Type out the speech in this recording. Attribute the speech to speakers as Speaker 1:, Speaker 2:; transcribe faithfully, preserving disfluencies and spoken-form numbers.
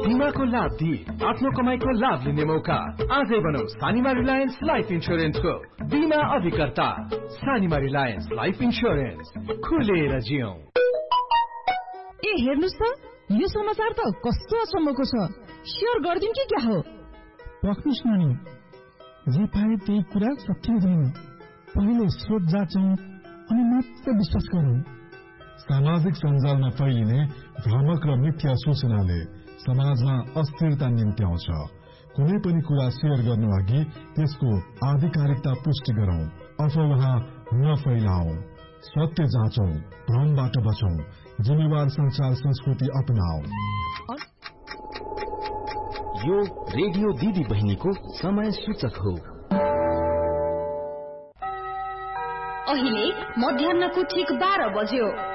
Speaker 1: बीमाको लाभ दिई आफ्नो कमाईको लाभ लिने मौका। आजै बनाऊ सानिमा रिलायन्स लाइफ इन्स्योरेन्सको बीमा अभिकर्ता। सानिमा रिलायन्स लाइफ इन्स्योरेन्स, खुलेर जियौं।
Speaker 2: ए हेर्नुस् त, यो समाचार त कस्तो अचम्मको छ। शेयर गर्दिन कि क्या हो?
Speaker 3: पक्नुस् नानी, जे पाए त्यही कुरा सत्य हुँदैन। पहिले स्रोत जाँचौं अनि मात्र विश्वास गरौं।
Speaker 4: सामाजिक सञ्जालमा फैलिने भ्रामक र मिथ्या सूचनाले समाजमा अस्थिरता निम्त्याउँछ। कुनै पनि कुरा शेयर गर्नु अघि त्यसको आधिकारिकता पुष्टि गरौं। अफवाह नफैलाऊ, सत्य जाँचौं, भ्रमबाट बचौं, जिम्मेवार संचार संस्कृति अपनाऊ।
Speaker 1: यो रेडियो दिदी बहिनीको समय सूचक हो।
Speaker 5: अहिले मध्याहको ठीक बाह्र बज्यो।